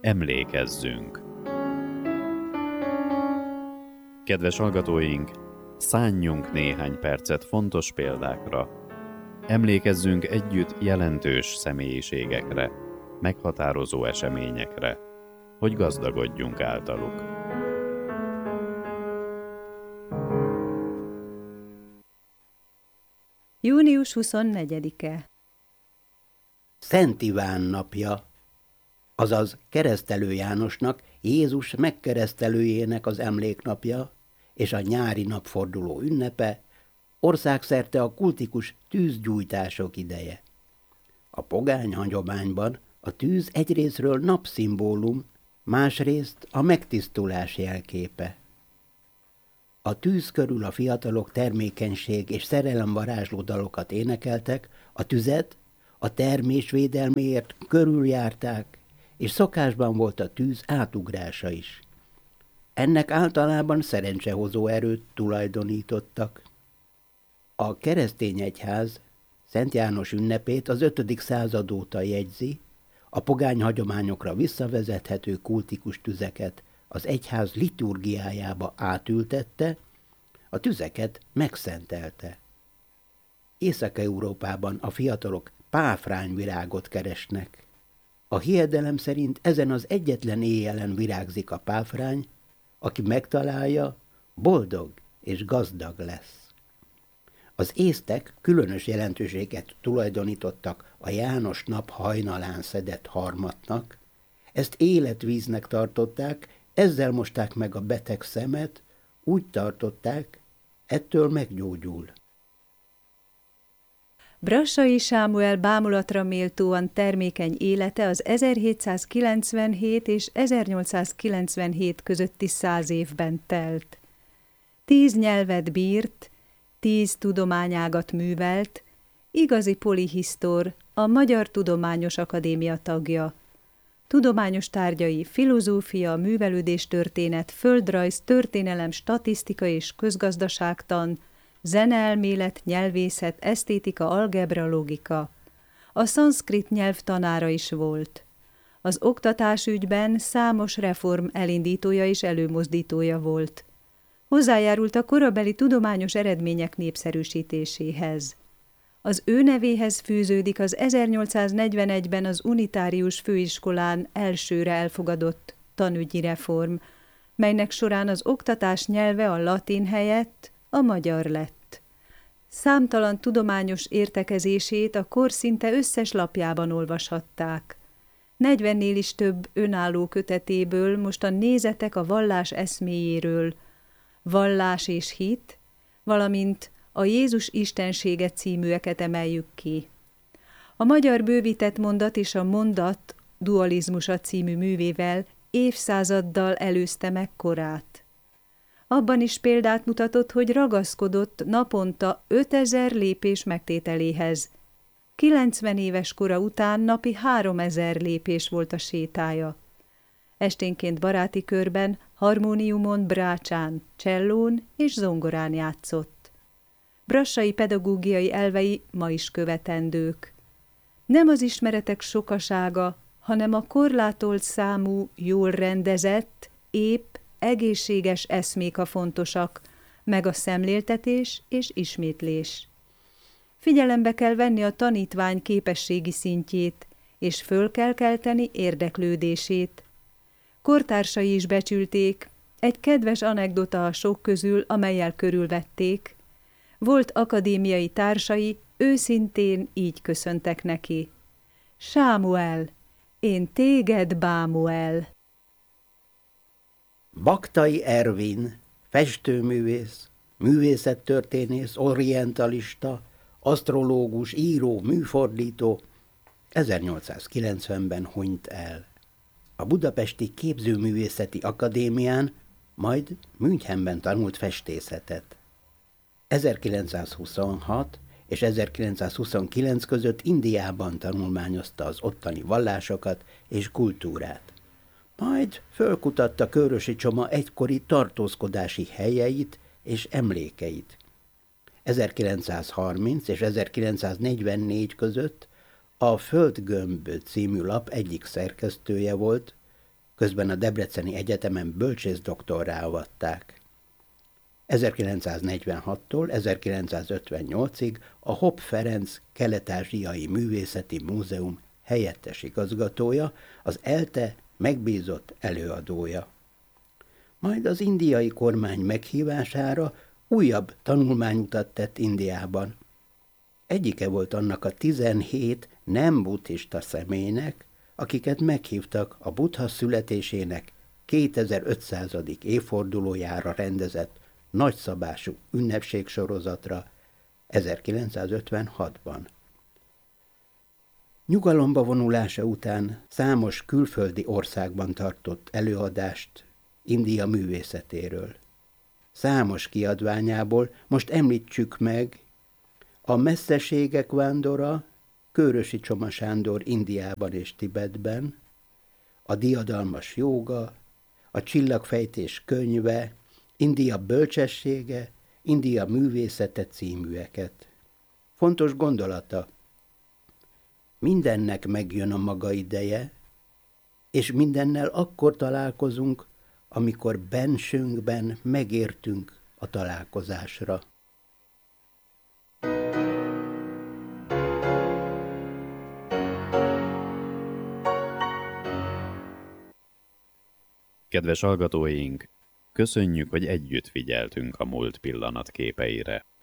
Emlékezzünk! Kedves hallgatóink, szánjunk néhány percet fontos példákra. Emlékezzünk együtt jelentős személyiségekre, meghatározó eseményekre, hogy gazdagodjunk általuk. Június 24-e Szent Iván napja, azaz Keresztelő Jánosnak, Jézus megkeresztelőjének az emléknapja és a nyári napforduló ünnepe, országszerte a kultikus tűzgyújtások ideje. A pogány hagyományban a tűz egyrészről napszimbólum, másrészt a megtisztulás jelképe. A tűz körül a fiatalok termékenység és szerelemvarázsló dalokat énekeltek, a tüzet a termés védelméért körüljárták, és szokásban volt a tűz átugrása is. Ennek általában szerencsehozó erőt tulajdonítottak. A keresztény egyház Szent János ünnepét az 5. század óta jegyzi, a pogány hagyományokra visszavezethető kultikus tüzeket az egyház liturgiájába átültette, a tüzeket megszentelte. Észak-Európában a fiatalok páfrányvirágot keresnek. A hiedelem szerint ezen az egyetlen éjjelen virágzik a páfrány, aki megtalálja, boldog és gazdag lesz. Az észtek különös jelentőséget tulajdonítottak a János nap hajnalán szedett harmatnak, ezt életvíznek tartották, ezzel mosták meg a beteg szemet, úgy tartották, ettől meggyógyul. Brassai Sámuel bámulatra méltóan termékeny élete az 1797 és 1897 közötti 100 évben telt. 10 nyelvet bírt, 10 tudományágat művelt, igazi polihisztor, a Magyar Tudományos Akadémia tagja. Tudományos tárgyai filozófia, művelődéstörténet, földrajz, történelem, statisztika és közgazdaságtan, zeneelmélet, nyelvészet, esztétika, algebra, logika. A szanszkrit nyelv tanára is volt. Az oktatásügyben számos reform elindítója és előmozdítója volt. Hozzájárult a korabeli tudományos eredmények népszerűsítéséhez. Az ő nevéhez fűződik az 1841-ben az Unitárius Főiskolán elsőre elfogadott tanügyi reform, melynek során az oktatás nyelve a latin helyett a magyar lett. Számtalan tudományos értekezését a kor szinte összes lapjában olvashatták. 40-nél is több önálló kötetéből most a Nézetek a vallás eszméjéről, Vallás és hit, valamint a Jézus istensége címűeket emeljük ki. A Magyar bővített mondat és a mondat dualizmusa című művével évszázaddal előzte meg korát. Abban is példát mutatott, hogy ragaszkodott naponta 5000 lépés megtételéhez. 90 éves kora után napi 3000 lépés volt a sétája. Esténként baráti körben, harmóniumon, brácsán, csellón és zongorán játszott. Brassai pedagógiai elvei ma is követendők. Nem az ismeretek sokasága, hanem a korlátolt számú, jól rendezett, épp, egészséges eszmék a fontosak, meg a szemléltetés és ismétlés. Figyelembe kell venni a tanítvány képességi szintjét, és föl kell kelteni érdeklődését. Kortársai is becsülték, egy kedves anekdota a sok közül, amellyel körülvették. Volt akadémiai társai, őszintén így köszöntek neki. Sámuel, én téged bámul. Baktai Ervin, festőművész, művészettörténész, orientalista, asztrológus, író, műfordító, 1890-ben hunyt el. A Budapesti Képzőművészeti Akadémián, majd Münchenben tanult festészetet. 1926 és 1929 között Indiában tanulmányozta az ottani vallásokat és kultúrát. Majd fölkutatta Körösi Csoma egykori tartózkodási helyeit és emlékeit. 1930 és 1944 között a Földgömb című lap egyik szerkesztője volt, közben a Debreceni Egyetemen bölcsészdoktorrá avatták. 1946-tól 1958-ig a Hopp Ferenc Kelet-Ázsiai Művészeti Múzeum helyettes igazgatója, az ELTE megbízott előadója. Majd az indiai kormány meghívására újabb tanulmányutat tett Indiában. Egyike volt annak a 17 nem buddhista személynek, akiket meghívtak a Buddha születésének 2500. évfordulójára rendezett nagyszabású ünnepségsorozatra 1956-ban. Nyugalomba vonulása után számos külföldi országban tartott előadást India művészetéről. Számos kiadványából most említsük meg a Messzeségek vándora, Kőrösi Csoma Sándor Indiában és Tibetben, a Diadalmas jóga, a Csillagfejtés könyve, India bölcsessége, India művészete címűeket. Fontos gondolata: mindennek megjön a maga ideje, és mindennel akkor találkozunk, amikor bensőnkben megértünk a találkozásra. Kedves hallgatóink, köszönjük, hogy együtt figyeltünk a múlt pillanatképeire.